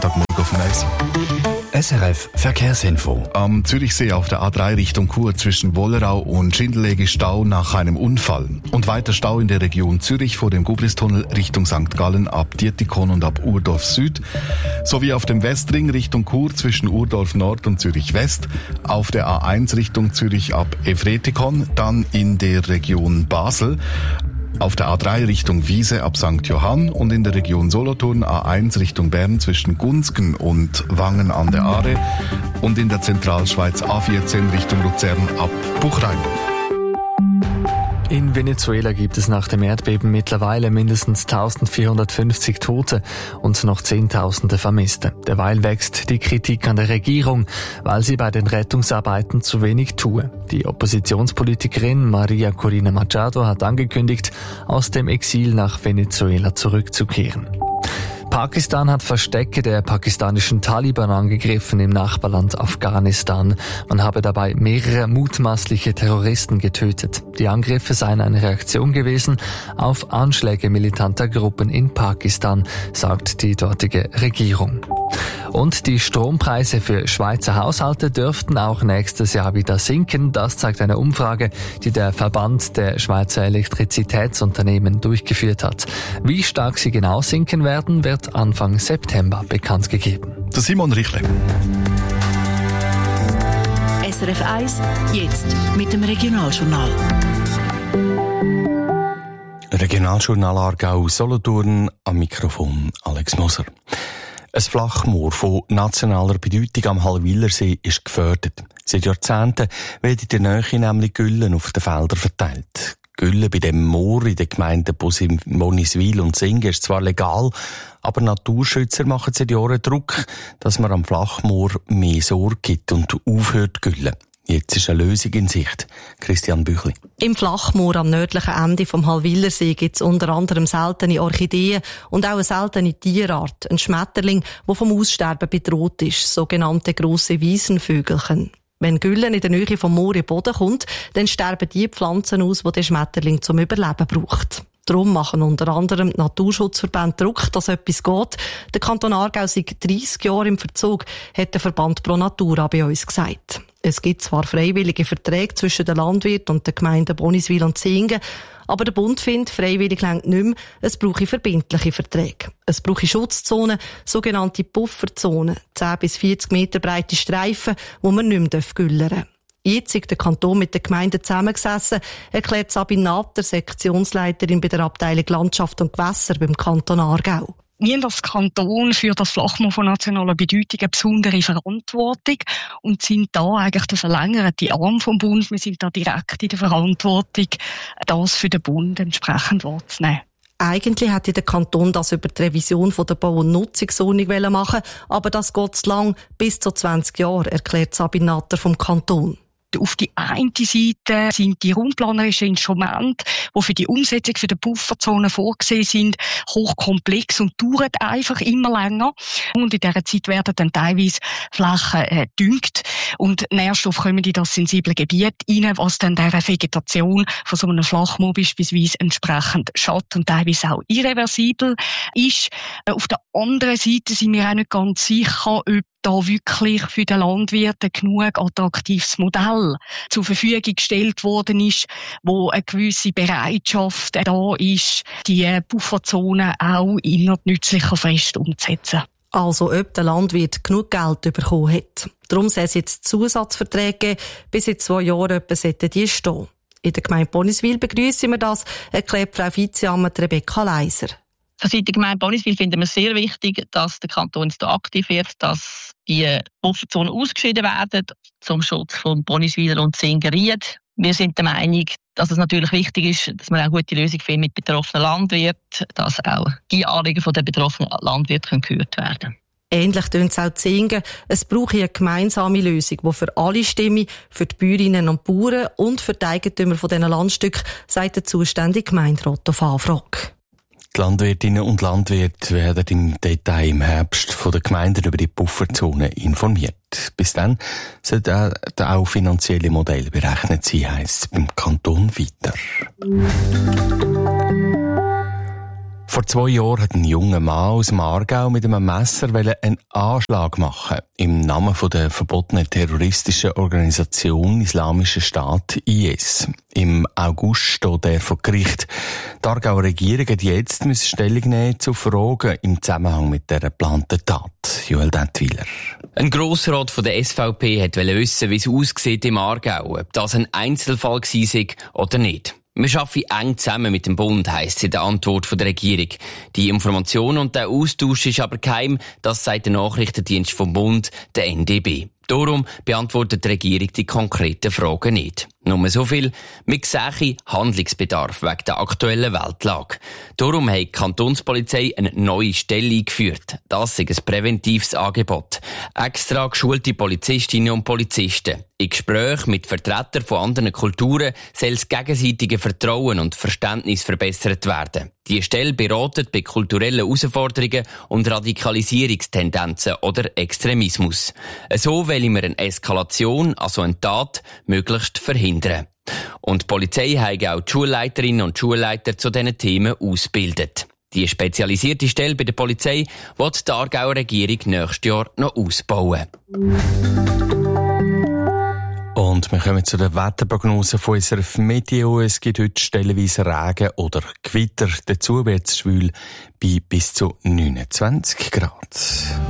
Tag morgen auf dem Eis. SRF Verkehrsinfo. Am Zürichsee auf der A3 Richtung Chur zwischen Wollerau und Schindellegi Stau nach einem Unfall. Und weiter Stau in der Region Zürich vor dem Gubristunnel Richtung St. Gallen ab Dietikon und ab Urdorf Süd. Sowie auf dem Westring Richtung Chur zwischen Urdorf Nord und Zürich West. Auf der A1 Richtung Zürich ab Evretikon. Dann in der Region Basel. Auf der A3 Richtung Wiese ab St. Johann und in der Region Solothurn A1 Richtung Bern zwischen Gunzgen und Wangen an der Aare und in der Zentralschweiz A14 Richtung Luzern ab Buchrein. In Venezuela gibt es nach dem Erdbeben mittlerweile mindestens 1450 Tote und noch Zehntausende Vermisste. Derweil wächst die Kritik an der Regierung, weil sie bei den Rettungsarbeiten zu wenig tue. Die Oppositionspolitikerin Maria Corina Machado hat angekündigt, aus dem Exil nach Venezuela zurückzukehren. Pakistan hat Verstecke der pakistanischen Taliban angegriffen im Nachbarland Afghanistan. Man habe dabei mehrere mutmaßliche Terroristen getötet. Die Angriffe seien eine Reaktion gewesen auf Anschläge militanter Gruppen in Pakistan, sagt die dortige Regierung. Und die Strompreise für Schweizer Haushalte dürften auch nächstes Jahr wieder sinken. Das zeigt eine Umfrage, die der Verband der Schweizer Elektrizitätsunternehmen durchgeführt hat. Wie stark sie genau sinken werden, wird Anfang September bekannt gegeben. Der Simon Richle. SRF 1, jetzt mit dem Regionaljournal. Regionaljournal Aargau Solothurn, am Mikrofon Alex Moser. Ein Flachmoor von nationaler Bedeutung am Hallwilersee ist gefördert. Seit Jahrzehnten werden in der Nähe nämlich Güllen auf den Feldern verteilt. Güllen bei dem Moor in den Gemeinden Boniswil und Singen ist zwar legal, aber Naturschützer machen seit Jahren Druck, dass man am Flachmoor mehr Sorge gibt und aufhört Güllen. Jetzt ist eine Lösung in Sicht. Christian Büchli. Im Flachmoor am nördlichen Ende vom Hallwilersee gibt es unter anderem seltene Orchideen und auch eine seltene Tierart, ein Schmetterling, der vom Aussterben bedroht ist, sogenannte grosse Wiesenvögelchen. Wenn Güllen in der Nähe vom Moor in den Boden kommt, dann sterben die Pflanzen aus, die der Schmetterling zum Überleben braucht. Darum machen unter anderem die Naturschutzverbände Druck, dass etwas geht. Der Kanton Aargau seit 30 Jahren im Verzug, hat der Verband Pro Natura bei uns gesagt. Es gibt zwar freiwillige Verträge zwischen den Landwirten und den Gemeinden Boniswil und Singen, aber der Bund findet, freiwillig reicht nicht mehr, es brauche verbindliche Verträge. Es brauche Schutzzonen, sogenannte Pufferzonen, 10 bis 40 Meter breite Streifen, wo man nicht mehr güllern darf. Jetzt ist der Kanton mit den Gemeinden zusammengesessen, erklärt Sabine Natter, Sektionsleiterin bei der Abteilung Landschaft und Gewässer beim Kanton Aargau. Wir als Kanton für das Flachmoor von nationaler Bedeutung eine besondere Verantwortung und sind da eigentlich der verlängerte Arm vom Bund. Wir sind da direkt in der Verantwortung, das für den Bund entsprechend wahrzunehmen. Eigentlich hätte der Kanton das über die Revision von der Bau- und Nutzungsordnung machen, aber das geht zu lang, bis zu 20 Jahre, erklärt Sabine Natter vom Kanton. Auf die eine Seite sind die raumplanerischen Instrumente, die für die Umsetzung für die Pufferzonen vorgesehen sind, hochkomplex und dauern einfach immer länger. Und in dieser Zeit werden dann teilweise Flächen gedüngt und Nährstoffe kommen in das sensible Gebiet rein, was dann der Vegetation von so einem Flachmoor beispielsweise entsprechend schadet und teilweise auch irreversibel ist. Auf der anderen Seite sind wir auch nicht ganz sicher, ob da wirklich für den Landwirten genug attraktives Modell zur Verfügung gestellt worden ist, wo eine gewisse Bereitschaft da ist, die Pufferzonen auch innerhalb nützlicher Frist umzusetzen. Also ob der Landwirt genug Geld bekommen hat. Darum soll es jetzt Zusatzverträge geben, bis in 2 Jahren etwa sollten die stehen. In der Gemeinde Boniswil begrüssen wir das, erklärt Frau Vizeamt Rebecca Leiser. Also in der Gemeinde Boniswil finden wir es sehr wichtig, dass der Kanton jetzt da aktiv wird, dass die Pufferzonen ausgeschieden werden zum Schutz von Boniswiler und Singeried. Wir sind der Meinung, dass es natürlich wichtig ist, dass man eine gute Lösung findet mit betroffenen Landwirten, dass auch die Anliegen der betroffenen Landwirte gehört werden können. Ähnlich tönt es auch zu Singen. Es braucht eine gemeinsame Lösung, die für alle stimme, für die Bäuerinnen und Bauern und für die Eigentümer von diesen Landstücken, sagt der zuständige Gemeinderat auf Anfrage. Die Landwirtinnen und Landwirte werden im Detail im Herbst von den Gemeinden über die Pufferzone informiert. Bis dann sollten auch finanzielle Modelle berechnet sein, heisst es beim Kanton weiter. Vor 2 Jahren hat ein junger Mann aus dem Aargau mit einem Messer einen Anschlag machen im Namen der verbotenen terroristischen Organisation Islamischer Staat IS. Im August steht er vor Gericht. Die Aargauer Regierung hat jetzt Stellung nehmen zu Fragen im Zusammenhang mit der geplanten Tat. Joel Dentwiler. Ein Grossrat von der SVP wollte wissen, wie es aussieht im Aargau, ob das ein Einzelfall war oder nicht. Wir arbeiten eng zusammen mit dem Bund, heisst es in der Antwort der Regierung. Die Information und der Austausch ist aber geheim, das sagt der Nachrichtendienst vom Bund, der NDB. Darum beantwortet die Regierung die konkreten Fragen nicht. Nur so viel, wir sehen Handlungsbedarf wegen der aktuellen Weltlage. Darum hat die Kantonspolizei eine neue Stelle eingeführt. Das ist ein präventives Angebot. Extra geschulte Polizistinnen und Polizisten. In Gesprächen mit Vertretern von anderen Kulturen soll das gegenseitige Vertrauen und Verständnis verbessert werden. Die Stelle beratet bei kulturellen Herausforderungen und Radikalisierungstendenzen oder Extremismus. So wollen wir eine Eskalation, also eine Tat, möglichst verhindern. Und die Polizei hat auch die Schulleiterinnen und Schulleiter zu diesen Themen ausgebildet. Die spezialisierte Stelle bei der Polizei wird die Aargauer Regierung nächstes Jahr noch ausbauen. Und wir kommen zu der Wetterprognose von unserer Meteo. Es gibt heute stellenweise Regen oder Gewitter. Dazu wird es schwül bei bis zu 29 Grad.